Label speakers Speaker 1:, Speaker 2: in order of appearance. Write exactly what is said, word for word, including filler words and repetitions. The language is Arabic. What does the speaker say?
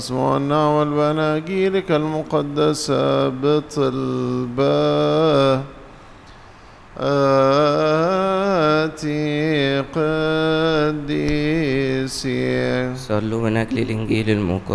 Speaker 1: اسمعنا والبناجيلك المقدسة بطلبة آتي قديسي.
Speaker 2: صلوا من أجل الإنجيل المقدس.